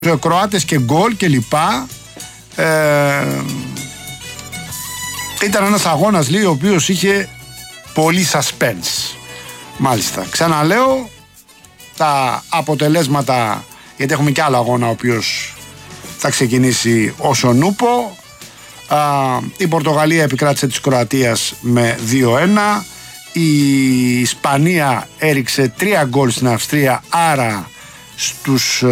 Κροάτες και γκολ και λοιπά. Ήταν ένας αγώνας, λέει, ο οποίος είχε πολύ suspense. Μάλιστα, ξαναλέω τα αποτελέσματα, γιατί έχουμε και άλλο αγώνα ο οποίος θα ξεκινήσει ως ο Νούπο. Η Πορτογαλία επικράτησε της Κροατίας με 2-1. Η Ισπανία έριξε 3 γκολ στην Αυστρία, άρα στους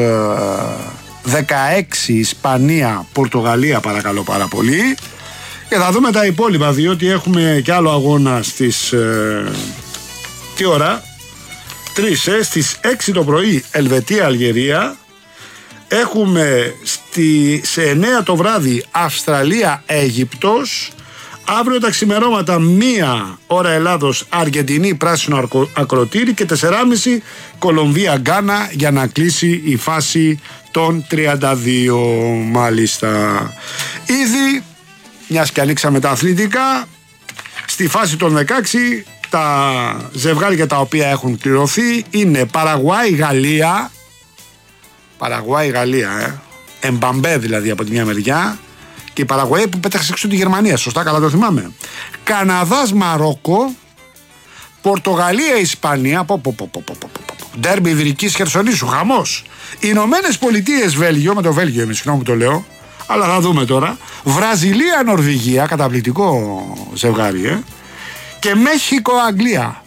16 Ισπανία, Πορτογαλία, παρακαλώ πάρα πολύ. Και θα δούμε τα υπόλοιπα, διότι έχουμε και άλλο αγώνα στις τι ώρα? 3, στις 6 το πρωί Ελβετία-Αλγερία. Έχουμε σε 9 το βράδυ Αυστραλία-Αίγυπτος. Αύριο τα ξημερώματα 1 ώρα Ελλάδος Αργεντινή πράσινο ακροτήρι και 4.30 Κολομβία Γκάνα για να κλείσει η φάση των 32. Μάλιστα. Ήδη, μιας και ανοίξαμε τα αθλητικά, στη φάση των 16 τα ζευγάρια τα οποία έχουν κληρωθεί είναι Παραγουάη-Γαλλία. Παραγουάη-Γαλλία, Εμπαμπέ δηλαδή από τη μια μεριά, και η Παραγουάη που πέταξε έξω τη Γερμανία, σωστά, καλά το θυμάμαι. Καναδάς-Μαρόκο, Πορτογαλία-Ισπανία, ντέρμπι Ιβηρικής Χερσονήσου, χαμός. Ηνωμένες Πολιτείες-Βέλγιο, με το Βέλγιο εμείς, συγγνώμη το λέω, αλλά θα δούμε τώρα. Βραζιλία-Νορβηγία, καταπληκτικό ζευγάρι, και Μέχικο-Αγγλία.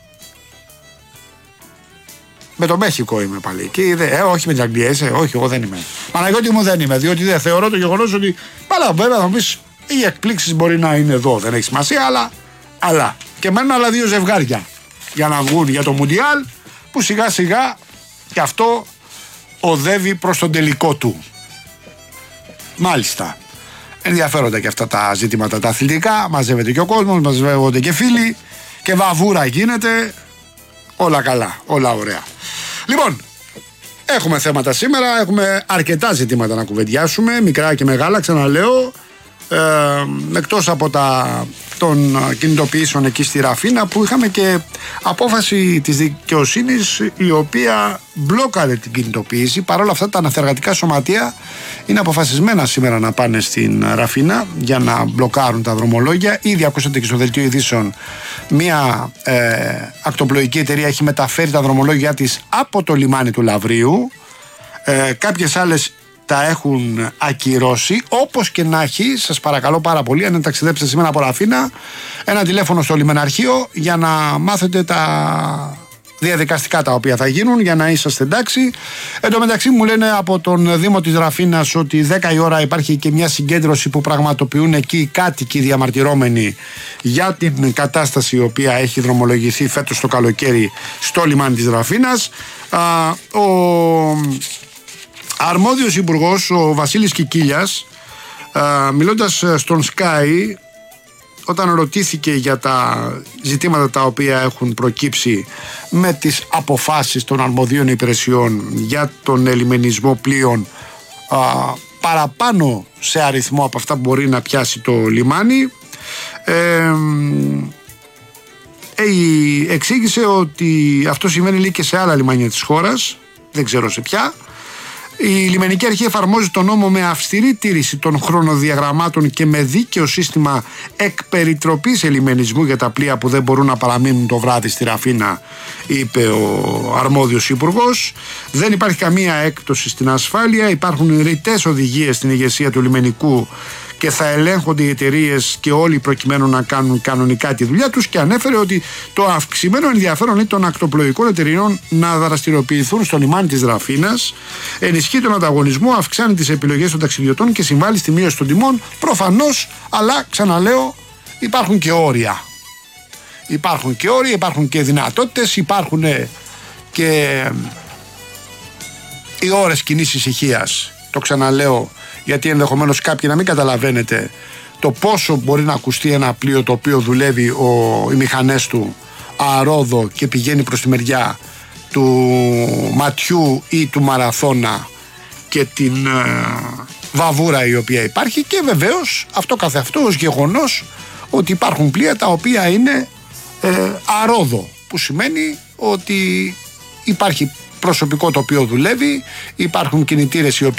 Με το Μέχικο είμαι πάλι. Και όχι με την Αγγλία, όχι, εγώ δεν είμαι. Παναγιώτη μου δεν είμαι, διότι δεν θεωρώ το γεγονός ότι. Πάλα, βέβαια θα μου πεις, οι εκπλήξεις μπορεί να είναι εδώ, δεν έχει σημασία, αλλά. Και μένουν άλλα 2 ζευγάρια για να βγουν για το Μουντιάλ, που σιγά σιγά και αυτό οδεύει προς τον τελικό του. Μάλιστα. Ενδιαφέροντα και αυτά τα ζητήματα τα αθλητικά. Μαζεύεται και ο κόσμος, μαζεύονται και φίλοι, και βαβούρα γίνεται. Όλα καλά, όλα ωραία. Λοιπόν, έχουμε θέματα σήμερα, έχουμε αρκετά ζητήματα να κουβεντιάσουμε, μικρά και μεγάλα, ξαναλέω, εκτός από των κινητοποιήσεων εκεί στη Ραφίνα, που είχαμε και απόφαση της δικαιοσύνης η οποία μπλόκαρε την κινητοποίηση. Παρ' όλα αυτά τα αναθεργατικά σωματεία είναι αποφασισμένα σήμερα να πάνε στην Ραφίνα για να μπλοκάρουν τα δρομολόγια. Ήδη ακούσατε και στο δελτίο ειδήσεων, μια ακτοπλοϊκή εταιρεία έχει μεταφέρει τα δρομολόγια της από το λιμάνι του Λαυρίου. Κάποιες άλλες τα έχουν ακυρώσει. Όπως και να έχει, σας παρακαλώ πάρα πολύ, αν ταξιδέψετε σήμερα από Ραφίνα, ένα τηλέφωνο στο λιμεναρχείο για να μάθετε τα διαδικαστικά τα οποία θα γίνουν, για να είσαστε εντάξει. Εν τω μεταξύ μου λένε από τον Δήμο της Ραφίνας ότι 10 η ώρα υπάρχει και μια συγκέντρωση που πραγματοποιούν εκεί οι κάτοικοι διαμαρτυρόμενοι για την κατάσταση η οποία έχει δρομολογηθεί φέτος το καλοκαίρι στο λιμάνι της Ραφίνας. Ο αρμόδιος υπουργός, ο Βασίλης Κικίλιας, μιλώντας στον Sky, όταν ρωτήθηκε για τα ζητήματα τα οποία έχουν προκύψει με τις αποφάσεις των αρμοδίων υπηρεσιών για τον ελιμενισμό πλοίων παραπάνω σε αριθμό από αυτά που μπορεί να πιάσει το λιμάνι, εξήγησε ότι αυτό συμβαίνει, λέει, και σε άλλα λιμάνια της χώρας, δεν ξέρω σε ποια. Η λιμενική αρχή εφαρμόζει τον νόμο με αυστηρή τήρηση των χρονοδιαγραμμάτων και με δίκαιο σύστημα εκπεριτροπής ελιμενισμού για τα πλοία που δεν μπορούν να παραμείνουν το βράδυ στη Ραφίνα, είπε ο αρμόδιος υπουργός. Δεν υπάρχει καμία έκπτωση στην ασφάλεια, υπάρχουν ρητές οδηγίες στην ηγεσία του λιμενικού και θα ελέγχονται οι εταιρείες και όλοι προκειμένου να κάνουν κανονικά τη δουλειά τους, και ανέφερε ότι το αυξημένο ενδιαφέρον είναι των ακτοπλοϊκών εταιρεών να δραστηριοποιηθούν στο λιμάνι της Ραφίνας, ενισχύει τον ανταγωνισμό, αυξάνει τις επιλογές των ταξιδιωτών και συμβάλλει στη μείωση των τιμών, προφανώς, αλλά ξαναλέω, υπάρχουν και όρια. Υπάρχουν και όρια, υπάρχουν και δυνατότητες, υπάρχουν και οι ώρες κοινής ησυχίας. Το ξαναλέω, γιατί ενδεχομένως κάποιοι να μην καταλαβαίνετε το πόσο μπορεί να ακουστεί ένα πλοίο το οποίο δουλεύει οι μηχανές του αερόδο και πηγαίνει προς τη μεριά του ματιού ή του μαραθώνα και την βαβούρα η οποία υπάρχει, και βεβαίως αυτό καθεαυτό ως γεγονός ότι υπάρχουν πλοία τα οποία είναι αερόδο, που σημαίνει ότι υπάρχει προσωπικό το οποίο δουλεύει, υπάρχουν κινητήρες οι οποίοι